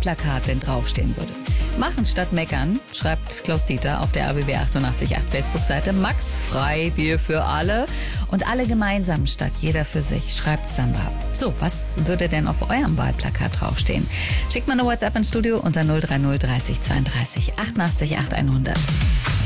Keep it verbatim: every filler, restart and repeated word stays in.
Wahlplakat denn draufstehen würde? Machen statt meckern, schreibt Klaus-Dieter auf der A B B achtundachtzig Komma acht Facebook-Seite. Max, Freibier für alle. Und alle gemeinsam statt jeder für sich, schreibt Sandra. So, was würde denn auf eurem Wahlplakat draufstehen? Schickt mal eine WhatsApp ins Studio unter null drei null dreißig zweiunddreißig achtundachtzig acht hundert.